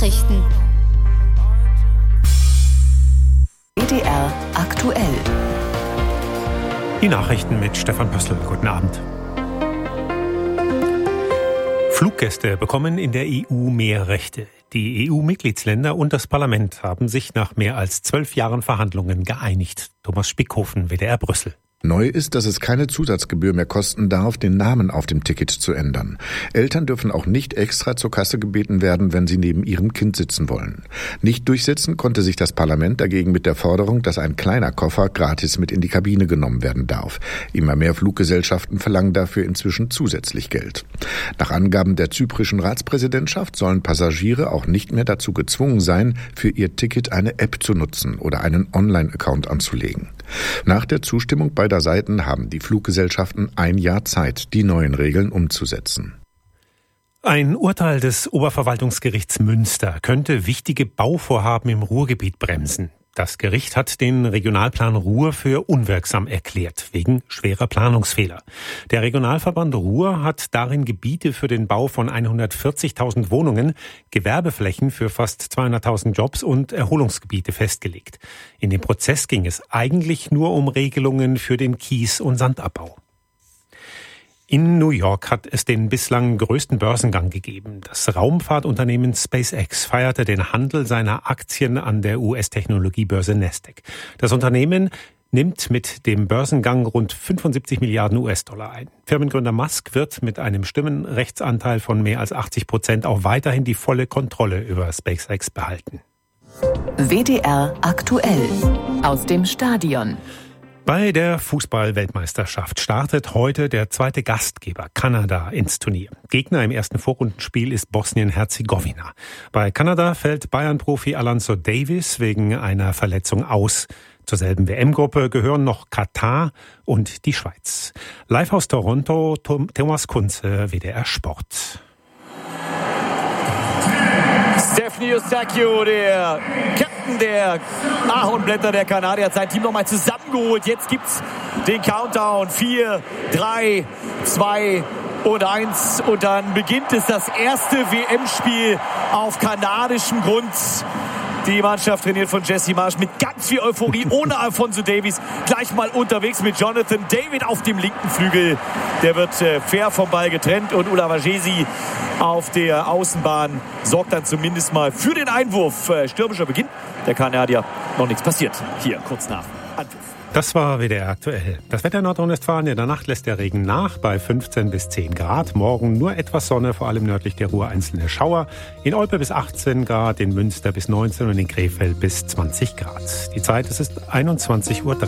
Nachrichten. WDR aktuell. Die Nachrichten mit Stefan Pössl. Guten Abend. Fluggäste bekommen in der EU mehr Rechte. Die EU-Mitgliedsländer und das Parlament haben sich nach mehr als 12 Jahren Verhandlungen geeinigt. Thomas Spickhofen, WDR Brüssel. Neu ist, dass es keine Zusatzgebühr mehr kosten darf, den Namen auf dem Ticket zu ändern. Eltern dürfen auch nicht extra zur Kasse gebeten werden, wenn sie neben ihrem Kind sitzen wollen. Nicht durchsetzen konnte sich das Parlament dagegen mit der Forderung, dass ein kleiner Koffer gratis mit in die Kabine genommen werden darf. Immer mehr Fluggesellschaften verlangen dafür inzwischen zusätzlich Geld. Nach Angaben der zyprischen Ratspräsidentschaft sollen Passagiere auch nicht mehr dazu gezwungen sein, für ihr Ticket eine App zu nutzen oder einen Online-Account anzulegen. Nach der Zustimmung beider Seiten haben die Fluggesellschaften ein Jahr Zeit, die neuen Regeln umzusetzen. Ein Urteil des Oberverwaltungsgerichts Münster könnte wichtige Bauvorhaben im Ruhrgebiet bremsen. Das Gericht hat den Regionalplan Ruhr für unwirksam erklärt, wegen schwerer Planungsfehler. Der Regionalverband Ruhr hat darin Gebiete für den Bau von 140.000 Wohnungen, Gewerbeflächen für fast 200.000 Jobs und Erholungsgebiete festgelegt. In dem Prozess ging es eigentlich nur um Regelungen für den Kies- und Sandabbau. In New York hat es den bislang größten Börsengang gegeben. Das Raumfahrtunternehmen SpaceX feierte den Handel seiner Aktien an der US-Technologiebörse Nasdaq. Das Unternehmen nimmt mit dem Börsengang rund 75 Milliarden US-Dollar ein. Firmengründer Musk wird mit einem Stimmenrechtsanteil von mehr als 80% auch weiterhin die volle Kontrolle über SpaceX behalten. WDR aktuell aus dem Stadion. Bei der Fußball-Weltmeisterschaft startet heute der zweite Gastgeber Kanada ins Turnier. Gegner im ersten Vorrundenspiel ist Bosnien-Herzegowina. Bei Kanada fällt Bayern-Profi Alonso Davies wegen einer Verletzung aus. Zur selben WM-Gruppe gehören noch Katar und die Schweiz. Live aus Toronto, Thomas Kunze, WDR Sport. Stefan Eustáquio, der Captain der Ahornblätter der Kanadier, hat sein Team nochmal zusammengeholt. Jetzt gibt's den Countdown. 4, 3, 2 und 1. Und dann beginnt es das erste WM-Spiel auf kanadischem Grund. Die Mannschaft trainiert von Jesse Marsch mit ganz viel Euphorie, ohne Alphonso Davies. Gleich mal unterwegs mit Jonathan David auf dem linken Flügel. Der wird fair vom Ball getrennt und Ula Vajesi auf der Außenbahn sorgt dann zumindest mal für den Einwurf. Stürmischer Beginn der Kanadier. Noch nichts passiert. Hier kurz nach Anpfiff. Das war WDR aktuell. Das Wetter in Nordrhein-Westfalen: in der Nacht lässt der Regen nach bei 15 bis 10 Grad. Morgen nur etwas Sonne, vor allem nördlich der Ruhr einzelne Schauer. In Olpe bis 18 Grad, in Münster bis 19 und in Krefeld bis 20 Grad. Die Zeit, es ist 21:03 Uhr.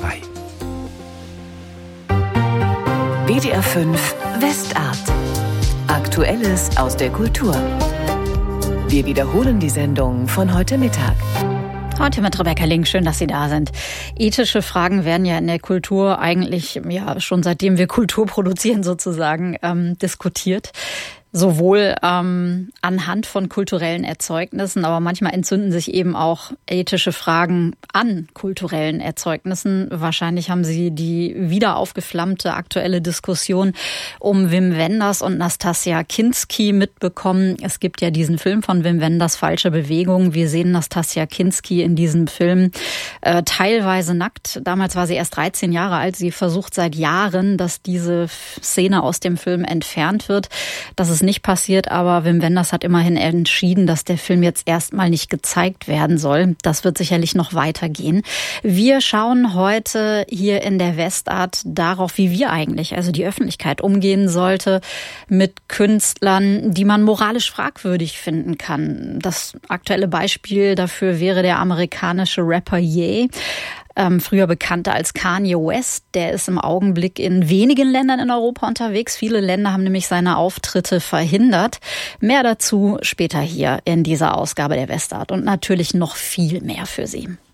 WDR 5 Westart. Aktuelles aus der Kultur. Wir wiederholen die Sendung von heute Mittag. Heute mit Rebecca Link, schön, dass Sie da sind. Ethische Fragen werden ja in der Kultur eigentlich schon seitdem wir Kultur produzieren sozusagen diskutiert. Sowohl anhand von kulturellen Erzeugnissen, aber manchmal entzünden sich eben auch ethische Fragen an kulturellen Erzeugnissen. Wahrscheinlich haben Sie die wieder aufgeflammte aktuelle Diskussion um Wim Wenders und Nastassja Kinski mitbekommen. Es gibt ja diesen Film von Wim Wenders, Falsche Bewegung. Wir sehen Nastassja Kinski in diesem Film teilweise nackt. Damals war sie erst 13 Jahre alt. Sie versucht seit Jahren, dass diese Szene aus dem Film entfernt wird. Das ist nicht passiert, aber Wim Wenders hat immerhin entschieden, dass der Film jetzt erstmal nicht gezeigt werden soll. Das wird sicherlich noch weitergehen. Wir schauen heute hier in der Westart darauf, wie wir eigentlich, also die Öffentlichkeit, umgehen sollte mit Künstlern, die man moralisch fragwürdig finden kann. Das aktuelle Beispiel dafür wäre der amerikanische Rapper Ye. Früher bekannter als Kanye West. Der ist im Augenblick in wenigen Ländern in Europa unterwegs. Viele Länder haben nämlich seine Auftritte verhindert. Mehr dazu später hier in dieser Ausgabe der Westart und natürlich noch viel mehr für Sie.